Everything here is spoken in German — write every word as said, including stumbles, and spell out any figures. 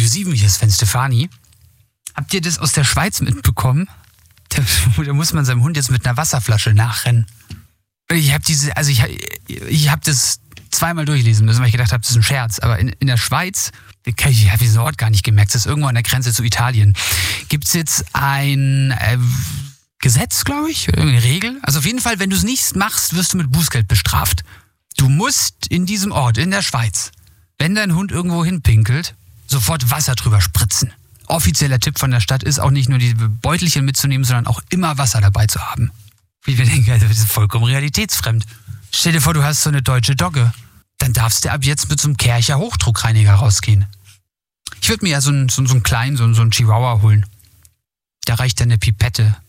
Radio sieben, hier ist Sven Stefani. Habt ihr das aus der Schweiz mitbekommen? Da, da muss man seinem Hund jetzt mit einer Wasserflasche nachrennen. Ich habe diese, also ich, ich habe das zweimal durchlesen müssen, weil ich gedacht habe, das ist ein Scherz. Aber in, in der Schweiz, ich habe diesen Ort gar nicht gemerkt, das ist irgendwo an der Grenze zu Italien, gibt es jetzt ein äh, Gesetz, glaube ich, eine Regel. Also auf jeden Fall, wenn du es nicht machst, wirst du mit Bußgeld bestraft. Du musst in diesem Ort, in der Schweiz, wenn dein Hund irgendwo hinpinkelt, sofort Wasser drüber spritzen. Offizieller Tipp von der Stadt ist auch nicht nur die Beutelchen mitzunehmen, sondern auch immer Wasser dabei zu haben. Wie ich mir denke, also das ist vollkommen realitätsfremd. Stell dir vor, du hast so eine deutsche Dogge. Dann darfst du ab jetzt mit so einem Kärcher Hochdruckreiniger rausgehen. Ich würde mir ja so einen, so, so einen kleinen, so, so einen Chihuahua holen. Da reicht dann eine Pipette.